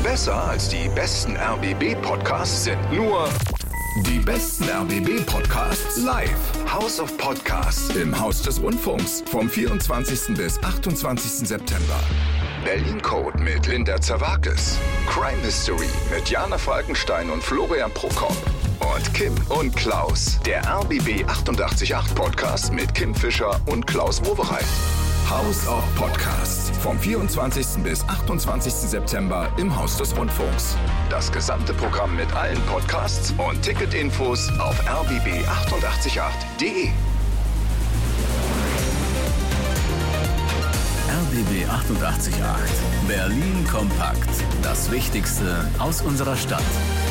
Besser als die besten RBB-Podcasts sind nur die besten RBB-Podcasts live. House of Podcasts im Haus des Rundfunks vom 24. bis 28. September. Berlin Code mit Linda Zerwakis. Crime History mit Jana Falkenstein und Florian Prokop. Und Kim und Klaus. Der RBB 888 Podcast mit Kim Fischer und Klaus Wowereit. House of Podcasts vom 24. bis 28. September im Haus des Rundfunks. Das gesamte Programm mit allen Podcasts und Ticketinfos auf rbb888.de. RBB 888 Berlin kompakt. Das Wichtigste aus unserer Stadt.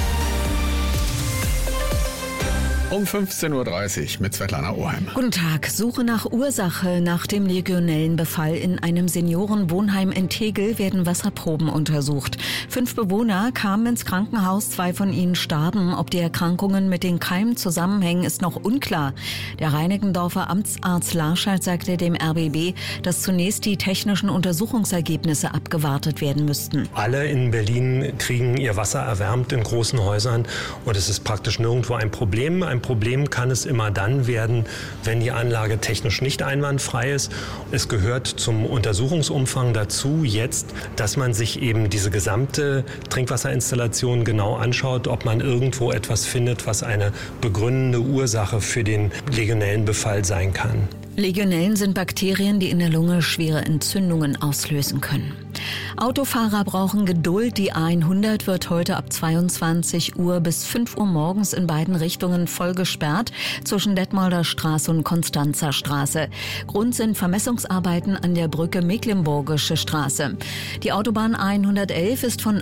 Um 15.30 Uhr mit Svetlana Oheim. Guten Tag. Suche nach Ursache. Nach dem Legionellenbefall in einem Seniorenwohnheim in Tegel werden Wasserproben untersucht. 5 Bewohner kamen ins Krankenhaus, 2 von ihnen starben. Ob die Erkrankungen mit den Keimen zusammenhängen, ist noch unklar. Der Reinickendorfer Amtsarzt Larscheid sagte dem RBB, dass zunächst die technischen Untersuchungsergebnisse abgewartet werden müssten. Alle in Berlin kriegen ihr Wasser erwärmt in großen Häusern und es ist praktisch nirgendwo ein Problem. Ein Problem kann es immer dann werden, wenn die Anlage technisch nicht einwandfrei ist. Es gehört zum Untersuchungsumfang dazu jetzt, dass man sich eben diese gesamte Trinkwasserinstallation genau anschaut, ob man irgendwo etwas findet, was eine begründende Ursache für den Legionellenbefall sein kann. Legionellen sind Bakterien, die in der Lunge schwere Entzündungen auslösen können. Autofahrer brauchen Geduld. Die A100 wird heute ab 22 Uhr bis 5 Uhr morgens in beiden Richtungen voll gesperrt zwischen Detmolder Straße und Konstanzer Straße. Grund sind Vermessungsarbeiten an der Brücke Mecklenburgische Straße. Die Autobahn A111 ist von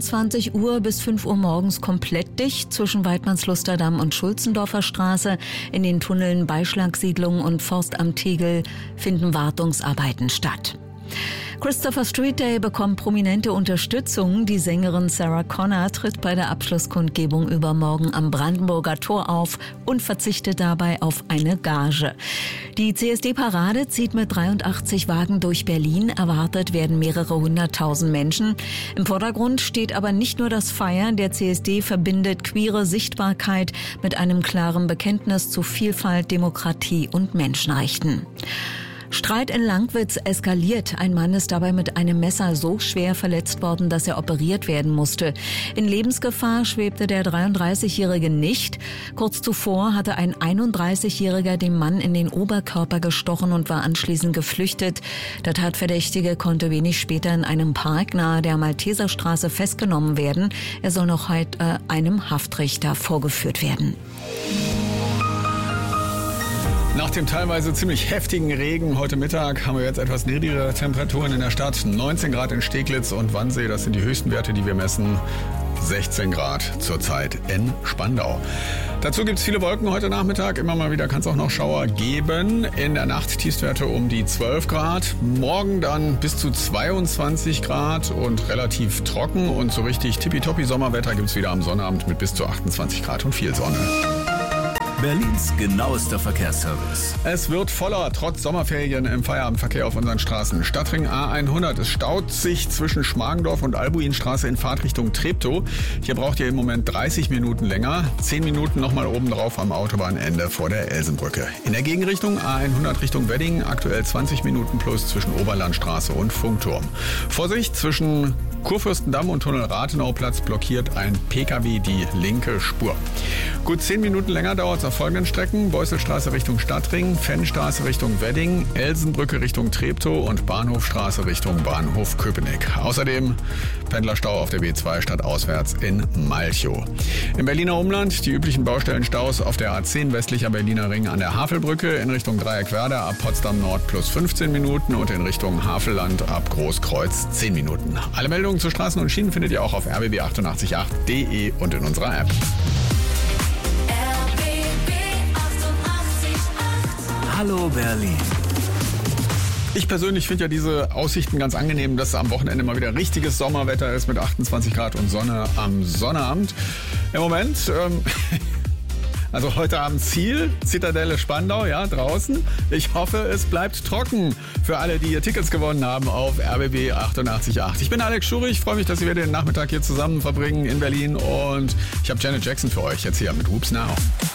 21 Uhr bis 5 Uhr morgens komplett dicht zwischen Weidmannslusterdamm und Schulzendorfer Straße. In den Tunneln Beischlagsiedlung und Forstamt Tegel finden Wartungsarbeiten statt. Christopher Street Day bekommt prominente Unterstützung. Die Sängerin Sarah Connor tritt bei der Abschlusskundgebung übermorgen am Brandenburger Tor auf und verzichtet dabei auf eine Gage. Die CSD-Parade zieht mit 83 Wagen durch Berlin. Erwartet werden mehrere 100.000 Menschen. Im Vordergrund steht aber nicht nur das Feiern. Der CSD verbindet queere Sichtbarkeit mit einem klaren Bekenntnis zu Vielfalt, Demokratie und Menschenrechten. Streit in Langwitz eskaliert. Ein Mann ist dabei mit einem Messer so schwer verletzt worden, dass er operiert werden musste. In Lebensgefahr schwebte der 33-Jährige nicht. Kurz zuvor hatte ein 31-Jähriger dem Mann in den Oberkörper gestochen und war anschließend geflüchtet. Der Tatverdächtige konnte wenig später in einem Park nahe der Malteserstraße festgenommen werden. Er soll noch heute einem Haftrichter vorgeführt werden. Nach dem teilweise ziemlich heftigen Regen heute Mittag haben wir jetzt etwas niedrigere Temperaturen in der Stadt. 19 Grad in Steglitz und Wannsee, das sind die höchsten Werte, die wir messen. 16 Grad zurzeit in Spandau. Dazu gibt es viele Wolken heute Nachmittag. Immer mal wieder kann es auch noch Schauer geben. In der Nacht Tiefstwerte um die 12 Grad. Morgen dann bis zu 22 Grad und relativ trocken. Und so richtig tippitoppi Sommerwetter gibt es wieder am Sonnabend mit bis zu 28 Grad und viel Sonne. Berlins genauester Verkehrsservice. Es wird voller, trotz Sommerferien im Feierabendverkehr auf unseren Straßen. Stadtring A100. Es staut sich zwischen Schmargendorf und Albuinstraße in Fahrtrichtung Treptow. Hier braucht ihr im Moment 30 Minuten länger. 10 Minuten nochmal oben drauf am Autobahnende vor der Elsenbrücke. In der Gegenrichtung A100 Richtung Wedding. Aktuell 20 Minuten plus zwischen Oberlandstraße und Funkturm. Vorsicht, zwischen Kurfürstendamm und Tunnel Rathenauplatz blockiert ein PKW die linke Spur. Gut 10 Minuten länger dauert es auf folgenden Strecken: Beusselstraße Richtung Stadtring, Fennstraße Richtung Wedding, Elsenbrücke Richtung Treptow und Bahnhofstraße Richtung Bahnhof Köpenick. Außerdem Pendlerstau auf der B2 stadtauswärts in Malchow. Im Berliner Umland die üblichen Baustellenstaus auf der A10 westlicher Berliner Ring an der Havelbrücke in Richtung Dreieckwerder ab Potsdam Nord plus 15 Minuten und in Richtung Havelland ab Großkreuz 10 Minuten. Alle Meldungen zu Straßen und Schienen findet ihr auch auf rbb888.de und in unserer App. Hallo Berlin. Ich persönlich finde ja diese Aussichten ganz angenehm, dass am Wochenende mal wieder richtiges Sommerwetter ist mit 28 Grad und Sonne am Sonnabend. Im Moment Also heute Abend Ziel, Zitadelle Spandau, ja, draußen. Ich hoffe, es bleibt trocken für alle, die hier Tickets gewonnen haben auf RBB 88.8. Ich bin Alex Schurich, ich freue mich, dass wir den Nachmittag hier zusammen verbringen in Berlin und ich habe Janet Jackson für euch jetzt hier mit Whoops Now.